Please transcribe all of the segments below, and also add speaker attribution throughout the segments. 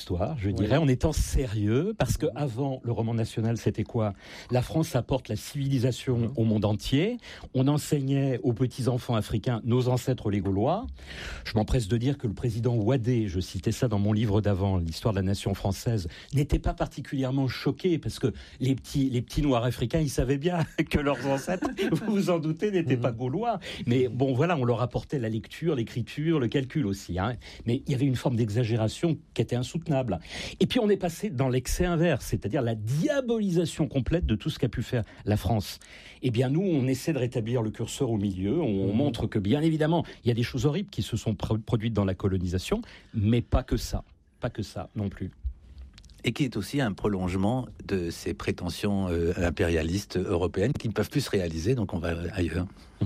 Speaker 1: Histoire, je dirais, en étant sérieux, parce que avant le roman national, c'était quoi ? La France apporte la civilisation au monde entier. On enseignait aux petits-enfants africains, nos ancêtres les Gaulois. Je m'empresse de dire que le président Ouadé, je citais ça dans mon livre d'avant, l'histoire de la nation française, n'était pas particulièrement choqué, parce que les petits Noirs africains, ils savaient bien que leurs ancêtres, vous vous en doutez, n'étaient pas Gaulois. Mais bon, voilà, on leur apportait la lecture, l'écriture, le calcul aussi. Mais il y avait une forme d'exagération qui était insoutenable. Et puis on est passé dans l'excès inverse, c'est-à-dire la diabolisation complète de tout ce qu'a pu faire la France. Eh bien nous, on essaie de rétablir le curseur au milieu, on montre que bien évidemment, il y a des choses horribles qui se sont produites dans la colonisation, mais pas que ça non plus.
Speaker 2: Et qui est aussi un prolongement de ces prétentions impérialistes européennes qui ne peuvent plus se réaliser, donc on va ailleurs.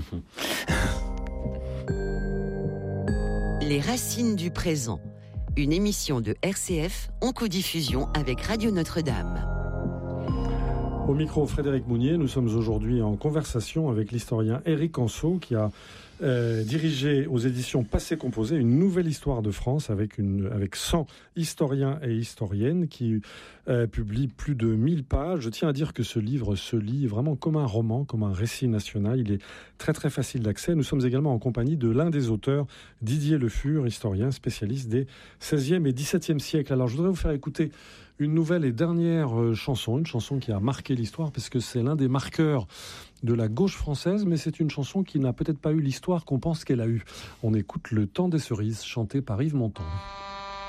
Speaker 3: Les racines du présent. Une émission de RCF en codiffusion avec Radio Notre-Dame.
Speaker 4: Au micro, Frédéric Mounier, nous sommes aujourd'hui en conversation avec l'historien Éric Anceau qui a dirigé aux éditions Passé Composé une nouvelle histoire de France avec 100 historiens et historiennes qui publient plus de 1000 pages. Je tiens à dire que ce livre se lit vraiment comme un roman, comme un récit national. Il est très très facile d'accès. Nous sommes également en compagnie de l'un des auteurs, Didier Le Fur, historien spécialiste des 16e et 17e siècles. Alors je voudrais vous faire écouter une nouvelle et dernière chanson, une chanson qui a marqué l'histoire parce que c'est l'un des marqueurs de la gauche française, mais c'est une chanson qui n'a peut-être pas eu l'histoire qu'on pense qu'elle a eue. On écoute Le Temps des cerises, chanté par Yves Montand.